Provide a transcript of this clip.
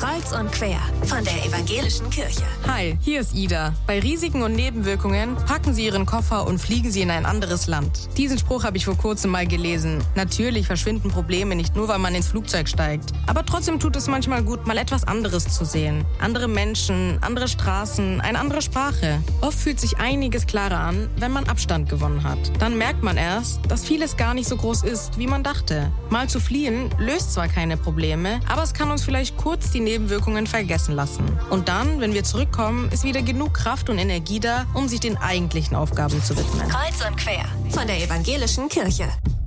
Kreuz und quer von der Evangelischen Kirche. Hi, hier ist Ida. Bei Risiken und Nebenwirkungen packen Sie Ihren Koffer und fliegen Sie in ein anderes Land. Diesen Spruch habe ich vor kurzem mal gelesen. Natürlich verschwinden Probleme nicht nur, weil man ins Flugzeug steigt. Aber trotzdem tut es manchmal gut, mal etwas anderes zu sehen. Andere Menschen, andere Straßen, eine andere Sprache. Oft fühlt sich einiges klarer an, wenn man Abstand gewonnen hat. Dann merkt man erst, dass vieles gar nicht so groß ist, wie man dachte. Mal zu fliehen löst zwar keine Probleme, aber es kann uns vielleicht kurz die Nebenwirkungen vergessen lassen. Und dann, wenn wir zurückkommen, ist wieder genug Kraft und Energie da, um sich den eigentlichen Aufgaben zu widmen. Kreuz und quer von der Evangelischen Kirche.